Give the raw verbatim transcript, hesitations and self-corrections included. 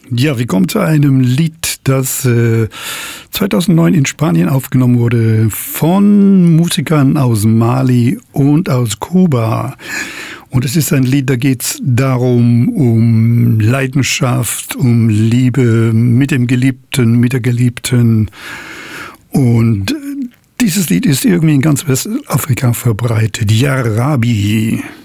Ja, wir kommen zu einem Lied, das äh, zweitausendneun in Spanien aufgenommen wurde von Musikern aus Mali und aus Kuba. Und es ist ein Lied, da geht es darum, um Leidenschaft, um Liebe mit dem Geliebten, mit der Geliebten. Und dieses Lied ist irgendwie in ganz Westafrika verbreitet. Ya Rabbi.